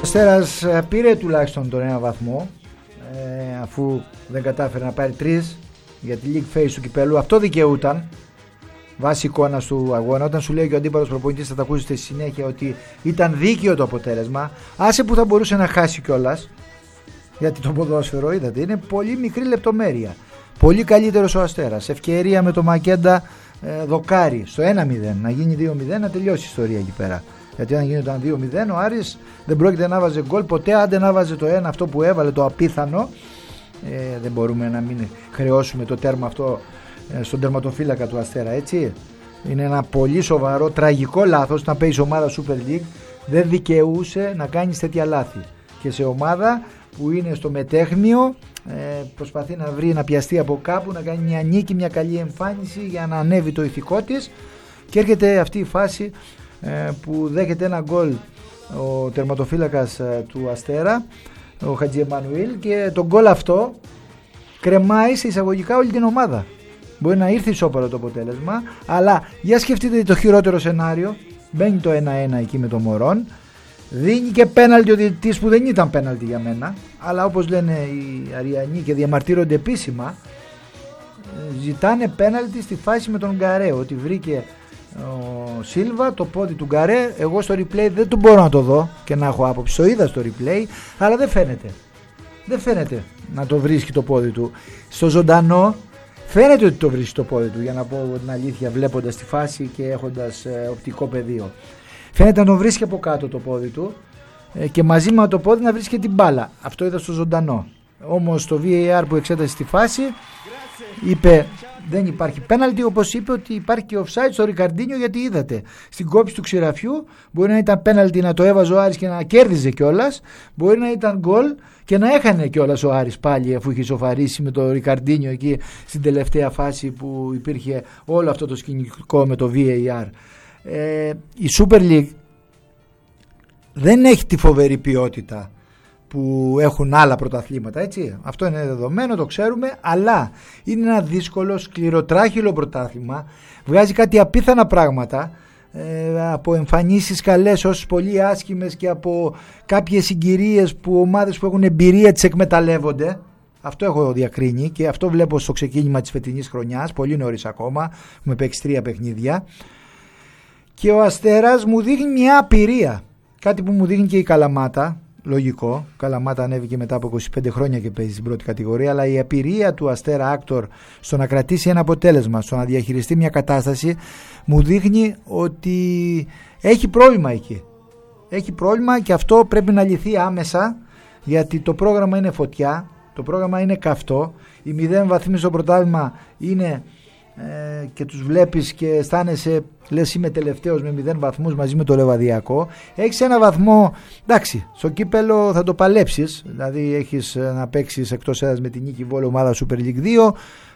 Αστέρας πήρε τουλάχιστον τον ένα βαθμό, αφού δεν κατάφερε να πάρει 3 για τη league phase του κυπέλου. Αυτό δικαιούταν βάσει εικόνας του αγώνα. Όταν σου λέει και ο αντίπαλος προπονητής, θα τα ακούσετε στη συνέχεια, ότι ήταν δίκαιο το αποτέλεσμα. Άσε που θα μπορούσε να χάσει κιόλας, γιατί το ποδόσφαιρο, είδατε, είναι πολύ μικρή λεπτομέρεια. Πολύ καλύτερος ο Αστέρας. Ευκαιρία με το Μακέντα, δοκάρι στο 1-0, να γίνει 2-0, να τελειώσει η ιστορία εκεί πέρα. Γιατί αν γίνονταν 2-0, ο Άρης δεν πρόκειται να βάζει γκολ ποτέ. Άντε να βάζει το 1, αυτό που έβαλε, το απίθανο. Δεν μπορούμε να μην χρεώσουμε το τέρμα αυτό στον τερματοφύλακα του Αστέρα, έτσι. Είναι ένα πολύ σοβαρό, τραγικό λάθος να παίζει ομάδα Super League. Δεν δικαιούσε να κάνεις τέτοια λάθη. Και σε ομάδα που είναι στο μετέχμιο, προσπαθεί να βρει, να πιαστεί από κάπου, να κάνει μια νίκη, μια καλή εμφάνιση για να ανέβει το ηθικό της. Και έρχεται αυτή η φάση που δέχεται ένα γκολ ο τερματοφύλακας του Αστέρα, ο Χατζη Εμμανουήλ, και το γκολ αυτό κρεμάει σε εισαγωγικά όλη την ομάδα. Μπορεί να ήρθε ισόπαλο το αποτέλεσμα, αλλά για σκεφτείτε το χειρότερο σενάριο. Μπαίνει το 1-1 εκεί με το Μωρόν, δίνει και πέναλτι ο διαιτητής, που δεν ήταν πέναλτι για μένα, αλλά όπως λένε οι Αριανοί και διαμαρτύρονται επίσημα, ζητάνε πέναλτι στη φάση με τον Γκαρέ, ότι βρήκε ο Σίλβα το πόδι του Γκαρέ. Εγώ στο replay δεν το μπορώ να το δω και να έχω άποψη, το είδα στο replay, αλλά δεν φαίνεται να το βρίσκει το πόδι του. Στο ζωντανό φαίνεται ότι το βρίσκει το πόδι του, για να πω την αλήθεια, βλέποντας τη φάση και έχοντας οπτικό πεδίο. Φαίνεται να τον βρίσκει από κάτω το πόδι του και μαζί με το πόδι να βρίσκει την μπάλα. Αυτό είδα στο ζωντανό. Όμως το VAR που εξέτασε τη φάση είπε δεν υπάρχει πέναλτι, όπως είπε ότι υπάρχει και offside στο Ρικαρντίνιο, γιατί είδατε στην κόψη του ξηραφιού μπορεί να ήταν πέναλτι να το έβαζε ο Άρης και να κέρδιζε κιόλας, μπορεί να ήταν γκολ και να έχανε κιόλας ο Άρης πάλι, αφού είχε σοφαρίσει με το Ρικαρντίνιο εκεί στην τελευταία φάση που υπήρχε όλο αυτό το σκηνικό με το VAR. Η Super League δεν έχει τη φοβερή ποιότητα που έχουν άλλα πρωταθλήματα, έτσι. Αυτό είναι δεδομένο, το ξέρουμε, αλλά είναι ένα δύσκολο, σκληροτράχυλο πρωτάθλημα. Βγάζει κάτι απίθανα πράγματα, από εμφανίσεις καλές ως πολύ άσχημες και από κάποιες συγκυρίες που ομάδες που έχουν εμπειρία τις εκμεταλλεύονται. Αυτό έχω διακρίνει και αυτό βλέπω στο ξεκίνημα της φετινής χρονιάς, πολύ νωρίς ακόμα, έχουμε παίξει 3 παιχνίδια. Και ο Αστέρας μου δείχνει μια απειρία, κάτι που μου δείχνει και η Καλαμάτα. Λογικό, Καλαμάτα ανέβηκε μετά από 25 χρόνια και παίζει στην πρώτη κατηγορία, αλλά η απειρία του Αστέρα Άκτορ στο να κρατήσει ένα αποτέλεσμα, στο να διαχειριστεί μια κατάσταση, μου δείχνει ότι έχει πρόβλημα εκεί. Έχει πρόβλημα και αυτό πρέπει να λυθεί άμεσα, γιατί το πρόγραμμα είναι φωτιά, το πρόγραμμα είναι καυτό, οι 0 βαθμοί στο πρωτάθλημα είναι και τους βλέπεις και αισθάνεσαι, λες είμαι τελευταίος με 0 βαθμούς μαζί με το Λεβαδιακό. Έχεις ένα βαθμό, εντάξει, στο κύπελο θα το παλέψεις, δηλαδή έχεις να παίξεις εκτός έδρας με την Νίκη Βόλου ομάδα Super League 2,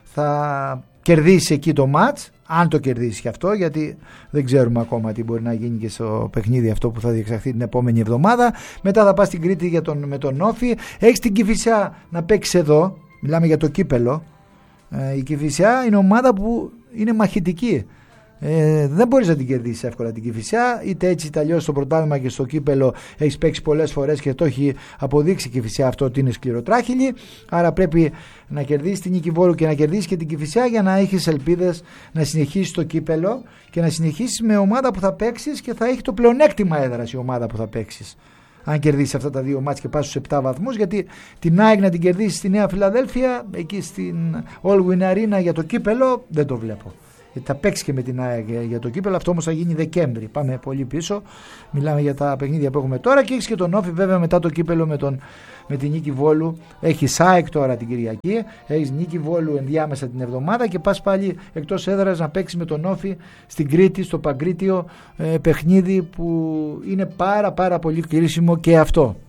θα κερδίσεις εκεί το μάτς, αν το κερδίσεις και αυτό, γιατί δεν ξέρουμε ακόμα τι μπορεί να γίνει και στο παιχνίδι αυτό που θα διεξαχθεί την επόμενη εβδομάδα. Μετά θα πας στην Κρήτη με τον Όφη, έχεις την Κηφισιά να παίξεις εδώ, μιλάμε για το κύπελο. Η Κηφισιά είναι ομάδα που είναι μαχητική, δεν μπορείς να την κερδίσεις εύκολα την Κηφισιά, είτε έτσι είτε αλλιώς στο πρωτάθλημα και στο κύπελο έχεις παίξει πολλές φορές και το έχει αποδείξει η Κηφισιά αυτό ότι είναι σκληροτράχυλη, άρα πρέπει να κερδίσεις την Νίκη Βόλου και να κερδίσεις και την Κηφισιά για να έχεις ελπίδες να συνεχίσεις το κύπελο και να συνεχίσεις με ομάδα που θα παίξεις και θα έχει το πλεονέκτημα έδρας η ομάδα που θα παίξεις. Αν κερδίσει αυτά τα 2 μάτς και πας στους 7 βαθμούς, γιατί την ΑΕΚ να την κερδίσει στη Νέα Φιλαδέλφια, εκεί στην All Win Arena για το κύπελο, δεν το βλέπω. Γιατί θα παίξει και με την ΑΕΚ για το κύπελο, αυτό όμως θα γίνει Δεκέμβρη. Πάμε πολύ πίσω. Μιλάμε για τα παιχνίδια που έχουμε τώρα και έχεις και τον Όφη βέβαια μετά το κύπελο με την Νίκη Βόλου. Έχεις ΑΕΚ τώρα την Κυριακή, έχεις Νίκη Βόλου ενδιάμεσα την εβδομάδα και πας πάλι εκτός έδρας να παίξεις με τον Όφη στην Κρήτη, στο Παγκρίτιο, παιχνίδι που είναι πάρα πολύ κρίσιμο και αυτό.